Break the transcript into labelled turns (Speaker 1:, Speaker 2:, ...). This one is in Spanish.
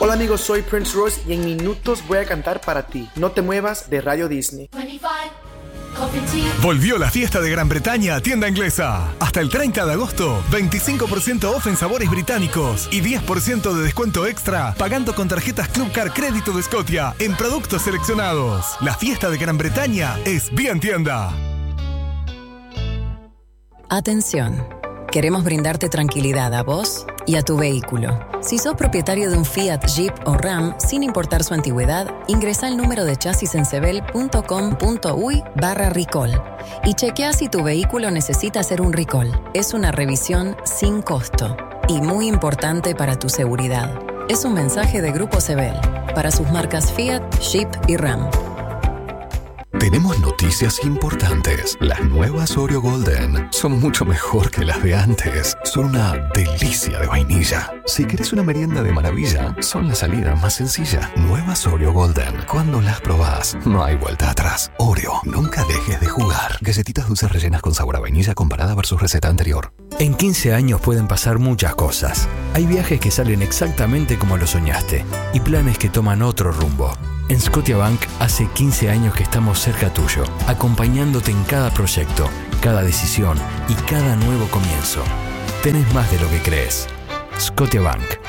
Speaker 1: Hola amigos, soy Prince Royce y en minutos voy a cantar para ti. No te muevas de Radio Disney.
Speaker 2: Volvió la fiesta de Gran Bretaña a Tienda Inglesa. Hasta el 30 de agosto, 25% off en sabores británicos y 10% de descuento extra pagando con tarjetas Club Card Crédito de Scotia en productos seleccionados. La fiesta de Gran Bretaña es bien tienda.
Speaker 3: Atención. Queremos brindarte tranquilidad a vos y a tu vehículo. Si sos propietario de un Fiat, Jeep o Ram, sin importar su antigüedad, ingresa el número de chasis en sebel.com.uy/recall y chequea si tu vehículo necesita hacer un recall. Es una revisión sin costo y muy importante para tu seguridad. Es un mensaje de Grupo Sebel para sus marcas Fiat, Jeep y Ram.
Speaker 4: Tenemos noticias importantes. Las nuevas Oreo Golden son mucho mejor que las de antes. Son una delicia de vainilla. Si querés una merienda de maravilla, son la salida más sencilla. Nuevas Oreo Golden. Cuando las probás, no hay vuelta atrás. Oreo, nunca dejes de jugar. Galletitas dulces rellenas con sabor a vainilla comparada versus receta anterior.
Speaker 5: En 15 años pueden pasar muchas cosas. Hay viajes que salen exactamente como lo soñaste y planes que toman otro rumbo. En Scotiabank hace 15 años que estamos cerca tuyo, acompañándote en cada proyecto, cada decisión y cada nuevo comienzo. Tenés más de lo que crees. Scotiabank.